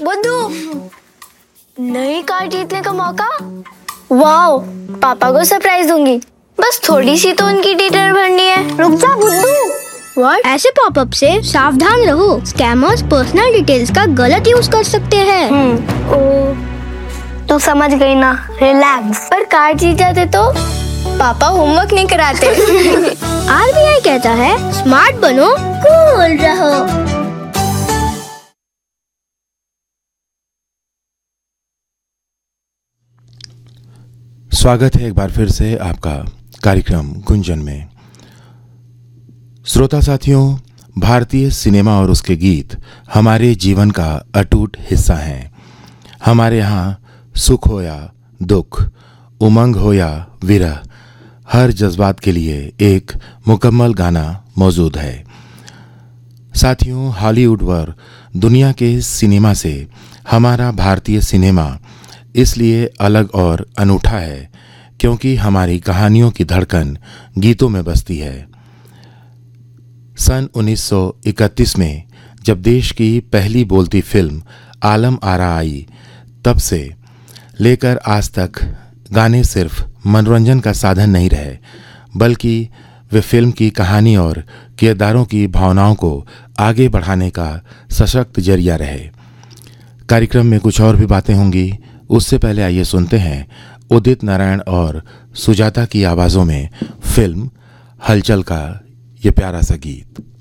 बुद्धू, नई कार जीतने का मौका। वाओ, पापा को सरप्राइज दूंगी। बस थोड़ी सी तो उनकी डिटेल भरनी है। रुक जा बुद्धू। व्हाट? ऐसे पॉपअप से सावधान रहो। स्कैमर्स पर्सनल डिटेल्स का गलत यूज कर सकते हैं। ओ, तू समझ गई ना, रिलैक्स। पर कार जीत जाते तो पापा होमवर्क नहीं कराते। आरबीआई कहता है स्मार्ट बनो, कूल रहो। स्वागत है एक बार फिर से आपका कार्यक्रम गुंजन में। श्रोता साथियों, भारतीय सिनेमा और उसके गीत हमारे जीवन का अटूट हिस्सा हैं। हमारे यहाँ सुख हो या दुख, उमंग हो या विरह, हर जज्बात के लिए एक मुकम्मल गाना मौजूद है। साथियों, हॉलीवुड व दुनिया के सिनेमा से हमारा भारतीय सिनेमा इसलिए अलग और अनूठा है क्योंकि हमारी कहानियों की धड़कन गीतों में बसती है। सन 1931 में जब देश की पहली बोलती फिल्म आलम आरा आई, तब से लेकर आज तक गाने सिर्फ मनोरंजन का साधन नहीं रहे, बल्कि वे फिल्म की कहानी और किरदारों की भावनाओं को आगे बढ़ाने का सशक्त जरिया रहे। कार्यक्रम में कुछ और भी बातें होंगी, उससे पहले आइए सुनते हैं उदित नारायण और सुजाता की आवाज़ों में फिल्म हलचल का ये प्यारा सा गीत।